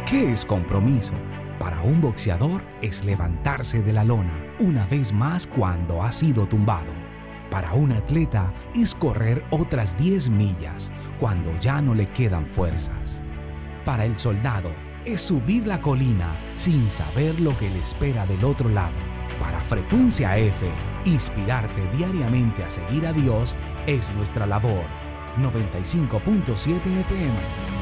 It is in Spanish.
¿Qué es compromiso? Para un boxeador es levantarse de la lona una vez más cuando ha sido tumbado. Para un atleta es correr otras 10 millas cuando ya no le quedan fuerzas. Para el soldado es subir la colina sin saber lo que le espera del otro lado. Para Frecuencia F, inspirarte diariamente a seguir a Dios es nuestra labor. 95.7 FM.